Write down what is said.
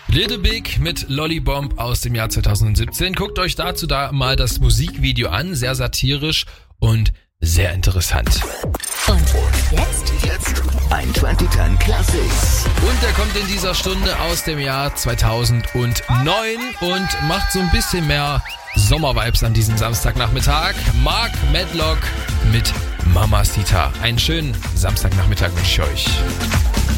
Little Big mit Lollybomb aus dem Jahr 2017. Guckt euch dazu da mal das Musikvideo an. Sehr satirisch und sehr interessant. Und jetzt ein 2010 Classics. Und der kommt in dieser Stunde aus dem Jahr 2009 und macht so ein bisschen mehr Sommervibes an diesem Samstagnachmittag. Mark Medlock mit Mamacita. Einen schönen Samstagnachmittag wünsche ich euch.